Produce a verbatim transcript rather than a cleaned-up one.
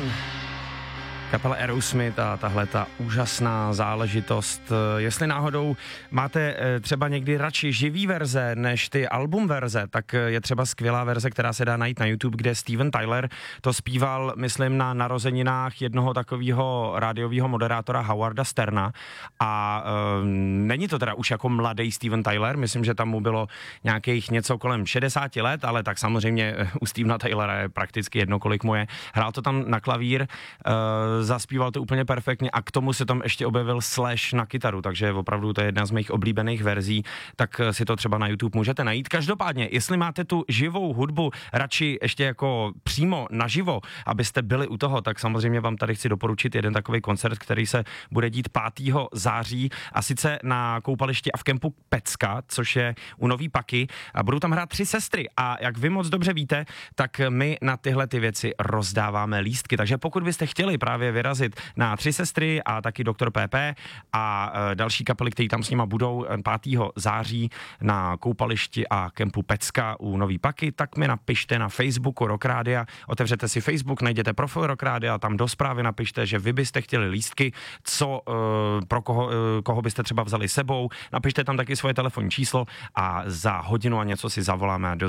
Man. Kapela Aerosmith a tahle ta úžasná záležitost. Jestli náhodou máte třeba někdy radši živý verze než ty album verze, tak je třeba skvělá verze, která se dá najít na YouTube, kde Steven Tyler to zpíval, myslím, na narozeninách jednoho takového rádiového moderátora Howarda Sterna a e, není to teda už jako mladý Steven Tyler, myslím, že tam mu bylo nějakých něco kolem šedesáti let, ale tak samozřejmě u Stevena Tylera je prakticky jedno, kolik mu je. Hrál to tam na klavír, e, zaspíval to úplně perfektně a k tomu se tam ještě objevil Slash na kytaru, takže opravdu to je jedna z mých oblíbených verzí, tak si to třeba na YouTube můžete najít. Každopádně, jestli máte tu živou hudbu radši ještě jako přímo naživo, abyste byli u toho, tak samozřejmě vám tady chci doporučit jeden takový koncert, který se bude dít pátého září a sice na koupališti a v kempu Pecka, což je u Nový Paky a budou tam hrát Tři sestry a jak vy moc dobře víte, tak my na tyhle ty věci rozdáváme lístky, takže pokud byste chtěli právě vyrazit na Tři sestry a taky Doktor P P a e, další kapely, které tam s nima budou pátého září na koupališti a kempu Pecka u Nový Paky, tak mi napište na Facebooku Rock Rádia, otevřete si Facebook, najděte profil Rock Rádia a tam do zprávy napište, že vy byste chtěli lístky, co e, pro koho, e, koho byste třeba vzali sebou, napište tam taky svoje telefonní číslo a za hodinu a něco si zavoláme a